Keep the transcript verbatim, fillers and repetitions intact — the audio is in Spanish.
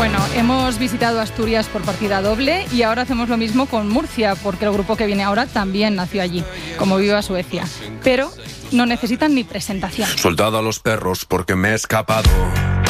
Bueno, hemos visitado Asturias por partida doble y ahora hacemos lo mismo con Murcia, porque el grupo que viene ahora también nació allí, como Viva Suecia. Pero no necesitan ni presentación. Soltad a los perros porque me he escapado.